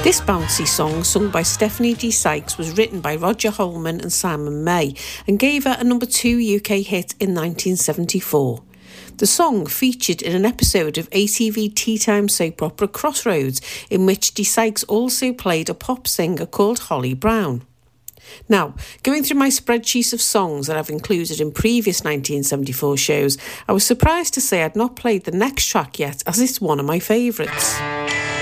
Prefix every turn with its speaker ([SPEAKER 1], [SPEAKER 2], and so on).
[SPEAKER 1] This bouncy song, sung by Stephanie D. Sykes, was written by Roger Holman and Simon May and gave her a number 2 UK hit in 1974. The song featured in an episode of ATV tea time soap opera Crossroads, in which D. Sykes also played a pop singer called Holly Brown. Now, going through my spreadsheet of songs that I've included in previous 1974 shows, I was surprised to say I'd not played the next track yet, as it's one of my favourites.